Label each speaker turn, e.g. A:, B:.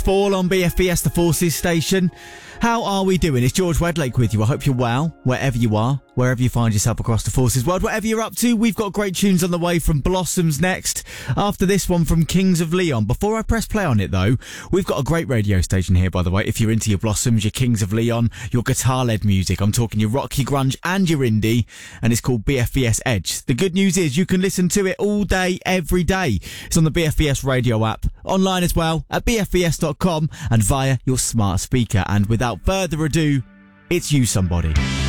A: Fall on BFBS, the Forces station. How are we doing? It's George Wedlake with you. I hope you're well, wherever you are, wherever you find yourself across the Forces world. Whatever you're up to, we've got great tunes on the way from Blossoms next. After this one from Kings of Leon. Before I press play on it, though, we've got a great radio station here, by the way. If you're into your Blossoms, your Kings of Leon, your guitar-led music, I'm talking your rock, your grunge, and your indie, and it's called BFBS Edge. The good news is you can listen to it all day, every day. It's on the BFBS radio app, online as well, at bfbs.com, and via your smart speaker. And without further ado, it's You Somebody.